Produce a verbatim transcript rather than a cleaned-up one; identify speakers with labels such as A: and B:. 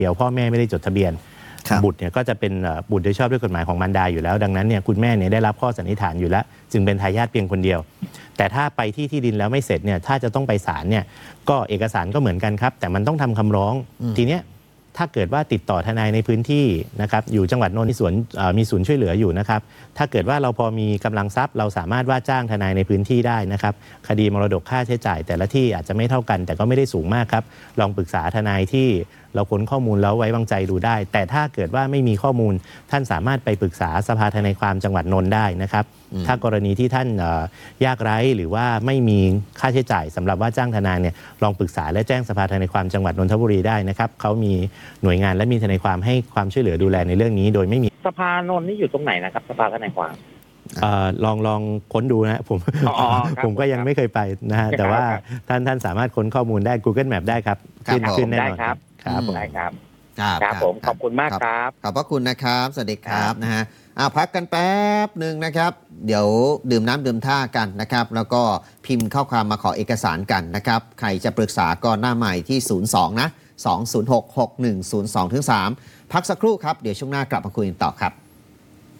A: เดียวพ่อแม่ไม่ได้จดทะเบียนบุตรเนี่ยก็จะเป็นบุตรโดยชอบด้วยกฎหมายของมารดาอยู่แล้วดังนั้นเนี่ยคุณแม่เนี่ยได้รับข้อสันนิษฐานอยู่แล้วจึงเป็นทายาทเพียงคนเดียวแต่ถ้าไปที่ที่ดินแล้วไม่เสร็จเนี่ยถ้าจะต้องไปศาลเนี่ยก็เอกสารก็เหมือนกันครับแต่มันต้องทำคำร้องทีเนี้ยถ้าเกิดว่าติดต่อทนายในพื้นที่นะครับอยู่จังหวัดนนท์มีศูนย์มีศูนย์ช่วยเหลืออยู่นะครับถ้าเกิดว่าเราพอมีกำลังทรัพย์เราสามารถว่าจ้างทนายในพื้นที่ได้นะครับคดีมรดกค่าใช้จ่ายแต่ละที่อาจจะไม่เท่ากันแต่ก็ไม่ได้สูงมากครับลองปรึกษาทนายที่เราค้นข้อมูลแล้วไว้วางใจดูได้แต่ถ้าเกิดว่าไม่มีข้อมูลท่านสามารถไปปรึกษาสภาทนายความจังหวัดนนท์ได้นะครับถ้ากรณีที่ท่านยากไร้หรือว่าไม่มีค่าใช้จ่ายสำหรับว่าจ้างทนายเนี่ยลองปรึกษาและแจ้งสภาทนายความจังหวัดนนทบุรีได้นะครับเขามีหน่วยงานและมีทนายความให้ความช่วยเหลือดูแลในเรื่องนี้โดยไม่มี
B: สภานนท์นี่อยู่ตรงไหนนะครับสภาทนายความ
A: ลองลองค้นดูนะผมผมก็ยังไม่เคยไปนะฮะแต่ว่าท่านท่านสามารถค้นข้อมูลได้ Google Map ได้ครับขึ้นขึ้นแน่นอน
B: ครับ
A: ครับ
B: ได้ครับ
C: ครับ
B: ผมขอบคุณมากครับ
C: ขอบพระคุณนะครับสวัสดีครับนะฮะอ่าพักกันแป๊บหนึ่งนะครับเดี๋ยวดื่มน้ำดื่มท่ากันนะครับแล้วก็พิมพ์ข้อความมาขอเอกสารกันนะครับใครจะปรึกษาก็หน้าใหม่ที่ศูนย์สองนะสอง ศูนย์ หก หก หนึ่ง ศูนย์ สอง สามพักสักครู่ครับเดี๋ยวช่วงหน้ากลับมาคุยกันต่อครับ